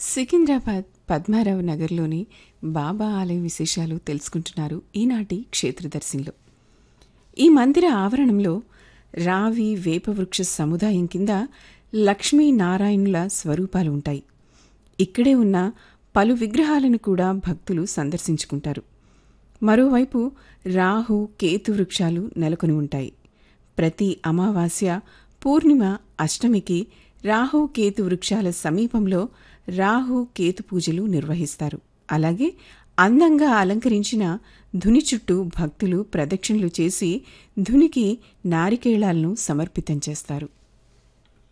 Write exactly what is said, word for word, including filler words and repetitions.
సికింద్రాబాద్ పద్మారావు నగర్లోని బాబా ఆలయ విశేషాలు తెలుసుకుంటున్నారు ఈనాటి క్షేత్రదర్శినిలో. ఈ మందిర ఆవరణంలో రావి వేపవృక్ష సముదాయం కింద లక్ష్మీనారాయణుల స్వరూపాలు ఉంటాయి. ఇక్కడే ఉన్న పలు విగ్రహాలను కూడా భక్తులు సందర్శించుకుంటారు. మరోవైపు రాహు కేతు వృక్షాలు నెలకొని ఉంటాయి. ప్రతి అమావాస్య, పూర్ణిమ, అష్టమికి రాహు కేతు వృక్షాల సమీపంలో రాహు కేతు పూజలు నిర్వహిస్తారు. అలాగే అందంగా అలంకరించిన ధుని చుట్టూ భక్తులు ప్రదక్షిణలు చేసి ధునికి నారికేళాలను సమర్పితం చేస్తారు.